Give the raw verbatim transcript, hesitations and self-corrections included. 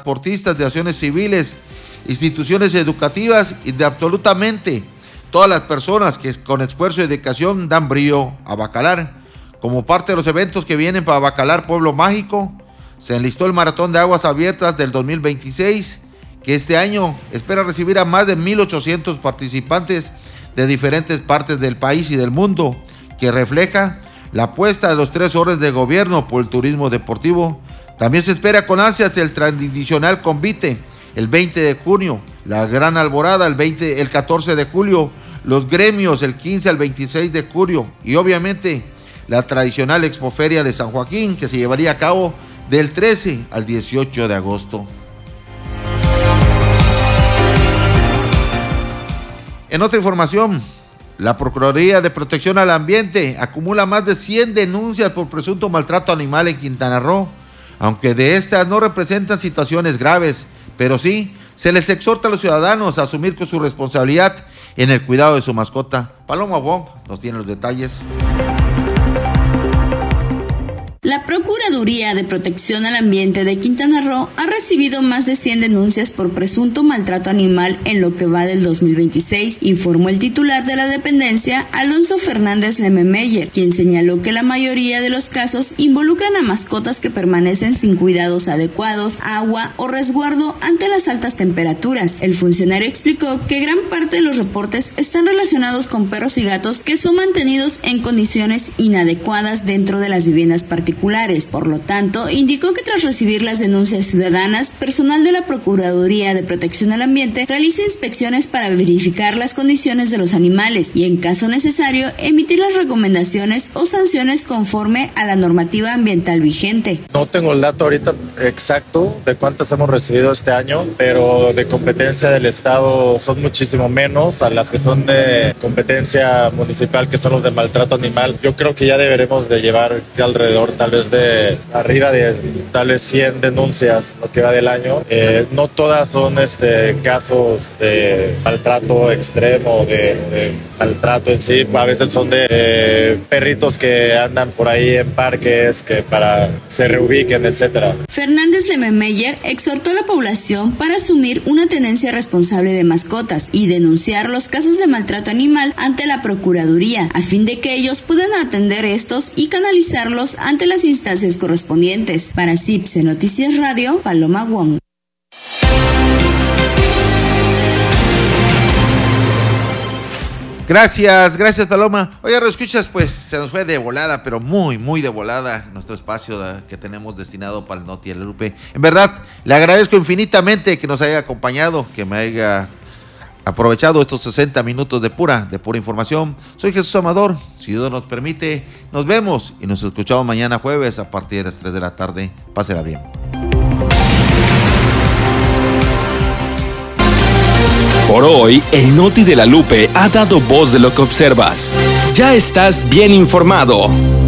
transportistas, de acciones civiles, instituciones educativas y de absolutamente todas las personas que con esfuerzo y dedicación dan brillo a Bacalar. Como parte de los eventos que vienen para Bacalar Pueblo Mágico, se enlistó el Maratón de Aguas Abiertas del dos mil veintiséis, que este año espera recibir a más de mil ochocientos participantes de diferentes partes del país y del mundo, que refleja la apuesta de los tres órdenes de gobierno por el turismo deportivo. También se espera con ansias el tradicional convite el veinte de junio, la gran alborada el, veinte, el catorce de julio, los gremios el quince al veintiséis de julio y obviamente la tradicional expoferia de San Joaquín, que se llevaría a cabo del trece al dieciocho de agosto. En otra información, la Procuraduría de Protección al Ambiente acumula más de cien denuncias por presunto maltrato animal en Quintana Roo, aunque de estas no representan situaciones graves, pero sí se les exhorta a los ciudadanos a asumir con su responsabilidad en el cuidado de su mascota. Paloma Wong nos tiene los detalles. La Procuraduría de Protección al Ambiente de Quintana Roo ha recibido más de cien denuncias por presunto maltrato animal en lo que va del dos mil veintiséis, informó el titular de la dependencia, Alonso Fernández Lememeyer, quien señaló que la mayoría de los casos involucran a mascotas que permanecen sin cuidados adecuados, agua o resguardo ante las altas temperaturas. El funcionario explicó que gran parte de los reportes están relacionados con perros y gatos que son mantenidos en condiciones inadecuadas dentro de las viviendas particulares. Por lo tanto, indicó que tras recibir las denuncias ciudadanas, personal de la Procuraduría de Protección al Ambiente realiza inspecciones para verificar las condiciones de los animales y, en caso necesario, emitir las recomendaciones o sanciones conforme a la normativa ambiental vigente. No tengo el dato ahorita exacto de cuántas hemos recibido este año, pero de competencia del Estado son muchísimo menos a las que son de competencia municipal, que son los de maltrato animal. Yo creo que ya deberemos de llevar alrededor tal vez de arriba de tal vez cien denuncias lo que va del año. Eh, no todas son este, casos de maltrato extremo, de, de maltrato en sí. A veces son de eh, perritos que andan por ahí en parques que para se reubiquen, etcétera. Fernández Lememeyer exhortó a la población para asumir una tenencia responsable de mascotas y denunciar los casos de maltrato animal ante la Procuraduría, a fin de que ellos puedan atender estos y canalizarlos ante las instancias correspondientes. Para C I P S E Noticias Radio, Paloma Wong. Gracias, gracias Paloma. Oye, escuchas, pues se nos fue de volada, pero muy, muy de volada nuestro espacio de, que tenemos destinado para el Noti y el Lupe. En verdad, le agradezco infinitamente que nos haya acompañado, que me haya aprovechado estos sesenta minutos de pura, de pura información. Soy Jesús Amador, si Dios nos permite, nos vemos y nos escuchamos mañana jueves a partir de las tres de la tarde. Pásela bien. Por hoy, el Noti de la Lupe ha dado voz de lo que observas. Ya estás bien informado.